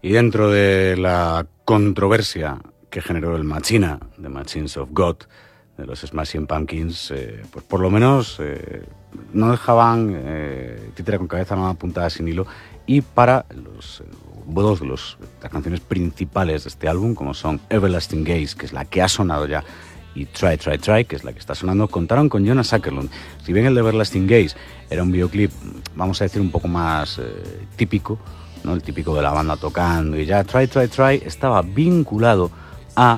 Y dentro de la controversia que generó el Machina, The Machines of God, de los Smashing Pumpkins, pues por lo menos no dejaban títere con cabeza, nada puntada sin hilo. Y para dos de las canciones principales de este álbum, como son Everlasting Gaze, que es la que ha sonado ya, y Try, Try, Try, que es la que está sonando, contaron con Jonas Åkerlund. Si bien el de Everlasting Gaze era un videoclip, vamos a decir, un poco más típico, ¿no? El típico de la banda tocando, y ya Try, Try, Try estaba vinculado a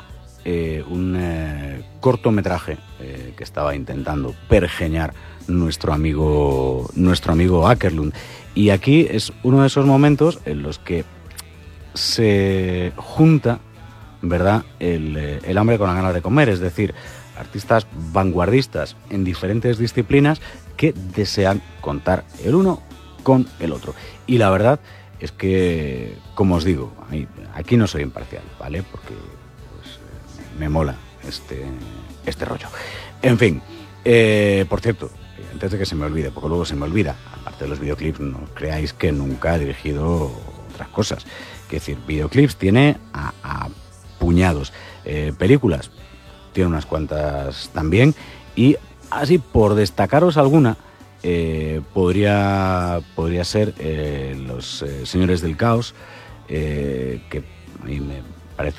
un cortometraje que estaba intentando pergeñar nuestro amigo Åkerlund. Y aquí es uno de esos momentos en los que se junta, ¿verdad?, el hambre con la ganas de comer, es decir, artistas vanguardistas en diferentes disciplinas que desean contar el uno con el otro. Y la verdad es que, como os digo, aquí no soy imparcial, ¿vale? Porque pues, me mola este rollo. En fin, por cierto, antes de que se me olvide, porque luego se me olvida, aparte de los videoclips, no creáis que nunca he dirigido otras cosas. Es decir, videoclips tiene a puñados. Películas tiene unas cuantas también. Y así, por destacaros alguna, podría ser Los Señores del Caos, que a mí me parece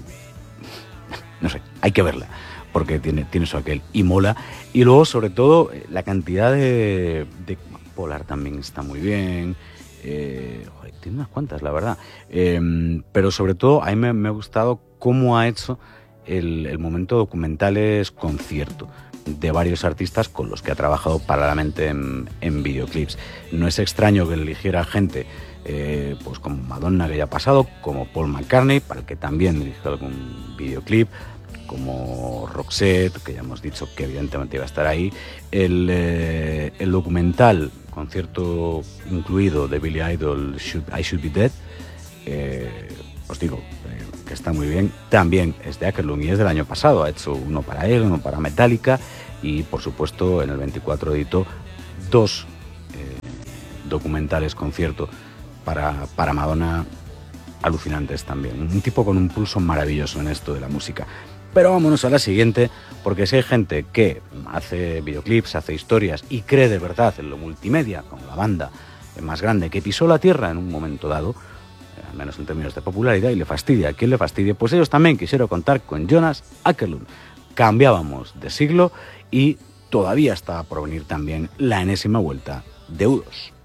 no sé, hay que verla, porque tiene eso aquel y mola. Y luego, sobre todo, la cantidad de Polar también está muy bien. Tiene unas cuantas, la verdad. Pero sobre todo, a mí me ha gustado cómo ha hecho el momento documentales concierto de varios artistas con los que ha trabajado paralelamente en videoclips. No es extraño que eligiera gente pues como Madonna, que ya ha pasado, como Paul McCartney, para el que también dirigió algún videoclip, como Roxette, que ya hemos dicho que evidentemente iba a estar ahí, el documental, concierto incluido, de Billy Idol, I Should Be Dead, os digo que está muy bien. También es de Åkerlund y es del año pasado, ha hecho uno para él, uno para Metallica, y por supuesto en el 24 editó 2 documentales concierto para Madonna, alucinantes también. Un tipo con un pulso maravilloso en esto de la música. Pero vámonos a la siguiente, porque si hay gente que hace videoclips, hace historias y cree de verdad en lo multimedia, como la banda más grande que pisó la tierra en un momento dado, al menos en términos de popularidad, y le fastidia a quien le fastidie, pues ellos también quisieron contar con Jonas Åkerlund. Cambiábamos de siglo y todavía estaba por venir también la enésima vuelta de U2.